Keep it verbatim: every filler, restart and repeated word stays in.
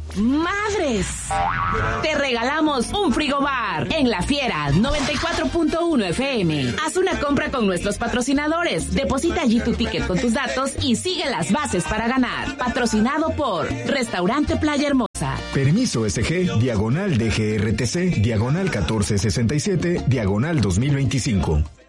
¡Madres! Te regalamos un frigobar en La Fiera noventa y cuatro punto uno F M. Haz una compra con nuestros patrocinadores. Deposita allí tu ticket con tus datos y sigue las bases para ganar. Patrocinado por Restaurante Playa Hermosa. Permiso S G, diagonal D G R T C, diagonal catorce sesenta y siete, diagonal dos mil veinticinco.